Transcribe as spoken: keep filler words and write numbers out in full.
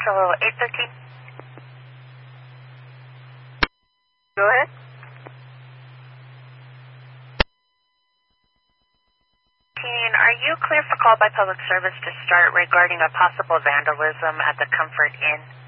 Hello, eight thirteen. Go ahead. Are you clear for call by public service to start regarding a possible vandalism at the Comfort Inn?